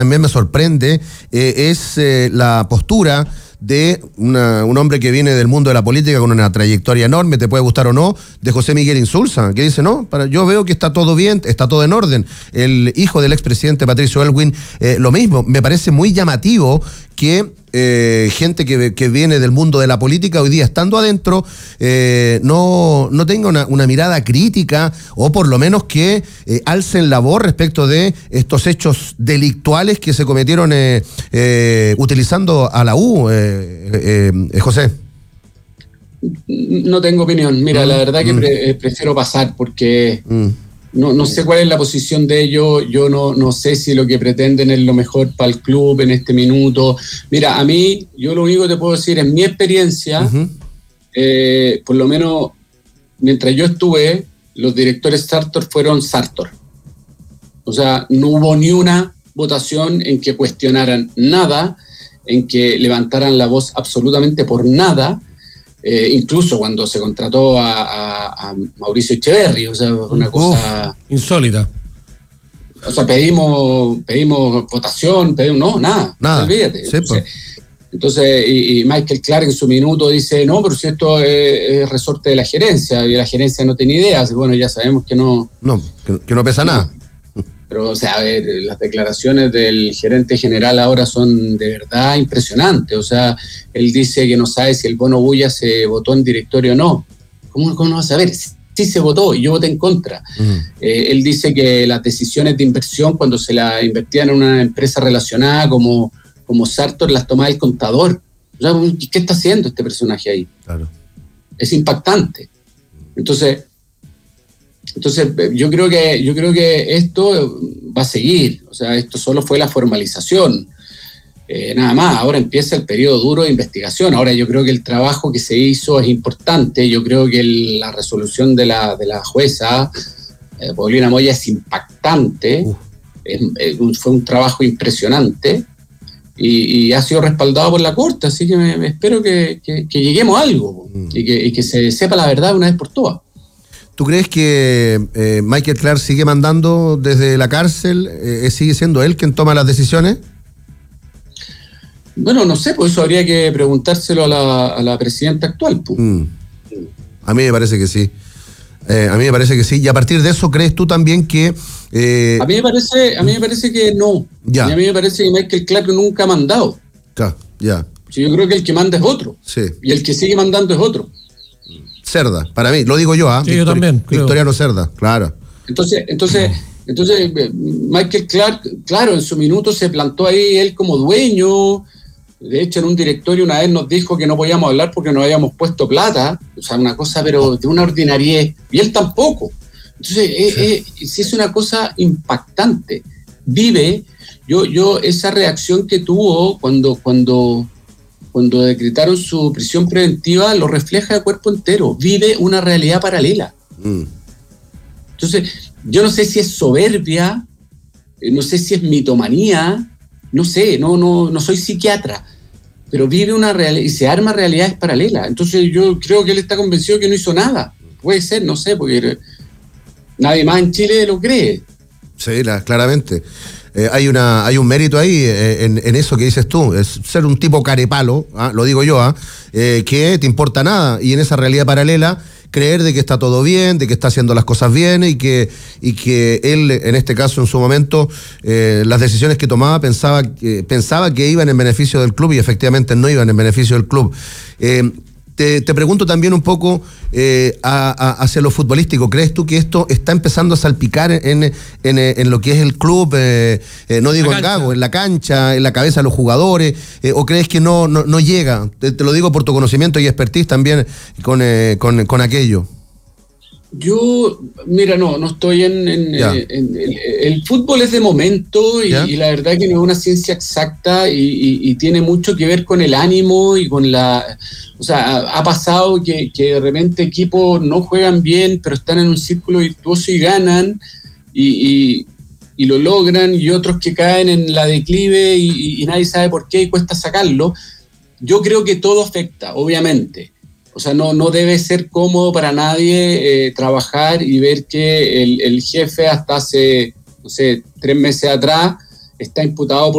también me sorprende es la postura de un hombre que viene del mundo de la política con una trayectoria enorme, te puede gustar o no, de José Miguel Insulza, que dice, no, yo veo que está todo bien, está todo en orden. El hijo del expresidente Patricio Aylwin, lo mismo. Me parece muy llamativo que gente que viene del mundo de la política hoy día, estando adentro, no tenga una mirada crítica, o por lo menos que alcen la voz respecto de estos hechos delictuales que se cometieron utilizando a la U, José. No tengo opinión. Mira, la verdad que prefiero pasar porque no sé cuál es la posición de ellos. Yo no sé si lo que pretenden es lo mejor para el club en este minuto. Mira, a mí, yo lo único que te puedo decir, en mi experiencia, por lo menos mientras yo estuve, los directores Sartor fueron Sartor. O sea, no hubo ni una votación en que cuestionaran nada, en que levantaran la voz absolutamente por nada. Incluso cuando se contrató a Mauricio Echeverri, o sea, una cosa insólita. O sea, pedimos votación, nada. Olvídate. Sí, entonces, y Michael Clark en su minuto dice, no, pero si esto es resorte de la gerencia, y la gerencia no tiene ideas. Bueno, ya sabemos que no. No, que no pesa nada. Pero, o sea, a ver, las declaraciones del gerente general ahora son de verdad impresionantes. O sea, él dice que no sabe si el bono bulla se votó en directorio o no. ¿Cómo no vas a saber? Sí se votó y yo voté en contra. Él dice que las decisiones de inversión, cuando se la invertían en una empresa relacionada como Sartor, las tomaba el contador. O sea, ¿qué está haciendo este personaje ahí? Claro. Es impactante. Entonces yo creo que esto va a seguir. O sea, esto solo fue la formalización. Nada más, ahora empieza el periodo duro de investigación. Ahora yo creo que el trabajo que se hizo es importante. Yo creo que la resolución de la jueza Paulina Moya es impactante. Fue un trabajo impresionante y ha sido respaldado por la Corte. Así que me espero que lleguemos a algo y que se sepa la verdad una vez por todas. ¿Tú crees que Michael Clark sigue mandando desde la cárcel? ¿Sigue siendo él quien toma las decisiones? Bueno, no sé, pues eso habría que preguntárselo a la presidenta actual. Pues. A mí me parece que sí. Y a partir de eso, ¿crees tú también que...? A mí me parece que no. Ya. A mí me parece que Michael Clark nunca ha mandado. Ya. Sí, yo creo que el que manda es otro. Sí. Y el que sigue mandando es otro. Cerda, para mí, lo digo yo, Sí, yo también. Victoriano Cerda, claro. Entonces Michael Clark, claro, en su minuto se plantó ahí él como dueño. De hecho, en un directorio una vez nos dijo que no podíamos hablar porque no habíamos puesto plata. O sea, una cosa, pero de una ordinariedad. Y él tampoco. Entonces, sí es una cosa impactante. Vive, yo esa reacción que tuvo cuando decretaron su prisión preventiva lo refleja de cuerpo entero. Vive una realidad paralela. Entonces, yo no sé si es soberbia, no sé si es mitomanía, no sé, no soy psiquiatra, pero vive una realidad y se arma realidades paralelas. Entonces yo creo que él está convencido que no hizo nada. Puede ser, no sé, porque nadie más en Chile lo cree. Sí, claramente. Hay un mérito ahí en eso que dices tú, es ser un tipo carepalo, lo digo yo, que te importa nada, y en esa realidad paralela creer de que está todo bien, de que está haciendo las cosas bien y que él, en este caso, en su momento, las decisiones que tomaba pensaba que iban en beneficio del club y efectivamente no iban en beneficio del club. Te pregunto también un poco hacia lo futbolístico. ¿Crees tú que esto está empezando a salpicar en lo que es el club? No digo en Gago, en la cancha, en la cabeza de los jugadores. ¿O crees que no llega? Te lo digo por tu conocimiento y expertise también con aquello. Yo, mira, no estoy en el fútbol es de momento y la verdad que no es una ciencia exacta y tiene mucho que ver con el ánimo y con o sea, ha pasado que de repente equipos no juegan bien, pero están en un círculo virtuoso y ganan y lo logran, y otros que caen en la declive y nadie sabe por qué y cuesta sacarlo. Yo creo que todo afecta, obviamente. O sea, no debe ser cómodo para nadie trabajar y ver que el jefe hasta hace, no sé, 3 meses atrás está imputado por